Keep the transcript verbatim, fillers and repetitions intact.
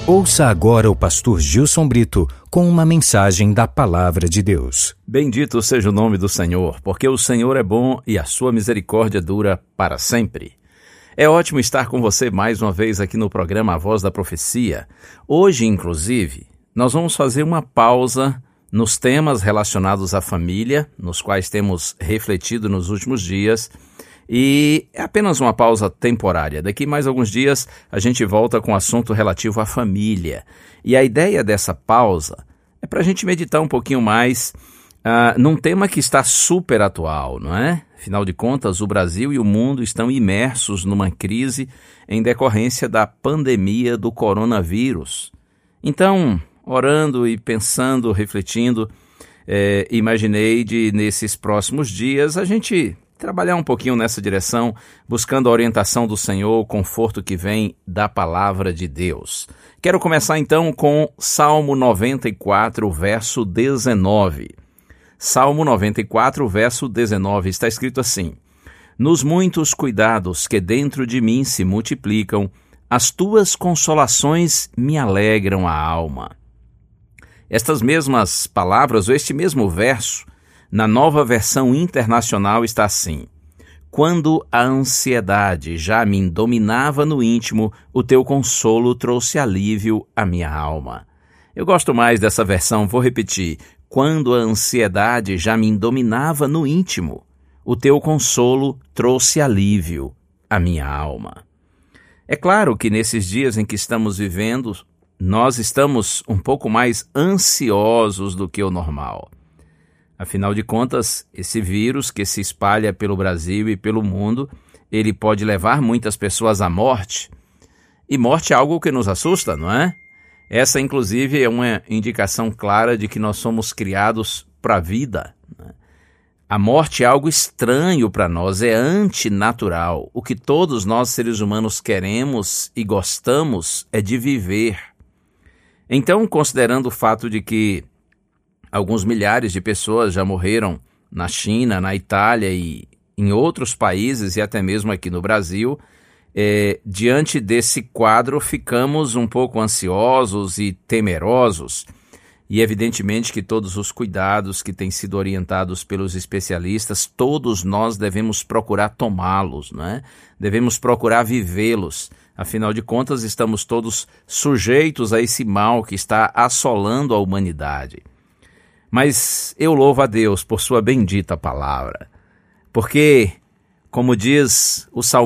Ouça agora o pastor Gilson Brito com uma mensagem da Palavra de Deus. Bendito seja o nome do Senhor, porque o Senhor é bom e a sua misericórdia dura para sempre. É ótimo estar com você mais uma vez aqui no programa A Voz da Profecia. Hoje, inclusive, nós vamos fazer uma pausa nos temas relacionados à família, nos quais temos refletido nos últimos dias, e é apenas uma pausa temporária. Daqui mais alguns dias a gente volta com o assunto relativo à família. E a ideia dessa pausa é para a gente meditar um pouquinho mais uh, num tema que está super atual, não é? Afinal de contas, o Brasil e o mundo estão imersos numa crise em decorrência da pandemia do coronavírus. Então, orando e pensando, refletindo, eh, imaginei de nesses próximos dias a gente trabalhar um pouquinho nessa direção, buscando a orientação do Senhor, o conforto que vem da Palavra de Deus. Quero começar então com Salmo noventa e quatro, verso dezenove. Salmo noventa e quatro, verso dezenove, está escrito assim: Nos muitos cuidados que dentro de mim se multiplicam, as tuas consolações me alegram a alma. Estas mesmas palavras, ou este mesmo verso, na Nova Versão Internacional está assim: Quando a ansiedade já me dominava no íntimo, o teu consolo trouxe alívio à minha alma. Eu gosto mais dessa versão, vou repetir. Quando a ansiedade já me dominava no íntimo, o teu consolo trouxe alívio à minha alma. É claro que nesses dias em que estamos vivendo, nós estamos um pouco mais ansiosos do que o normal. Afinal de contas, esse vírus que se espalha pelo Brasil e pelo mundo, ele pode levar muitas pessoas à morte. E morte é algo que nos assusta, não é? Essa, inclusive, é uma indicação clara de que nós somos criados para a vida. A morte é algo estranho para nós, é antinatural. O que todos nós, seres humanos, queremos e gostamos é de viver. Então, considerando o fato de que alguns milhares de pessoas já morreram na China, na Itália e em outros países e até mesmo aqui no Brasil, é, diante desse quadro ficamos um pouco ansiosos e temerosos. E evidentemente que todos os cuidados que têm sido orientados pelos especialistas, todos nós devemos procurar tomá-los, né? Devemos procurar vivê-los. Afinal de contas, estamos todos sujeitos a esse mal que está assolando a humanidade. Mas eu louvo a Deus por sua bendita palavra, porque, como diz o salmista,